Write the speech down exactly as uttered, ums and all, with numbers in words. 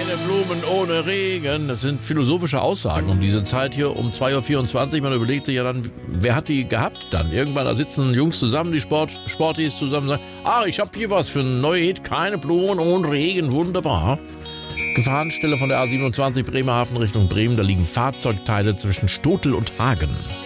keine Blumen ohne Regen. Das sind philosophische Aussagen um diese Zeit hier um zwei Uhr vierundzwanzig. Man überlegt sich ja dann, wer hat die gehabt dann? Irgendwann, da sitzen Jungs zusammen, die Sport, Sportis zusammen, sagen, ah, ich habe hier was für ein neues Hit, keine Blumen ohne Regen, wunderbar. Gefahrenstelle von der A siebenundzwanzig Bremerhaven Richtung Bremen, da liegen Fahrzeugteile zwischen Stotel und Hagen.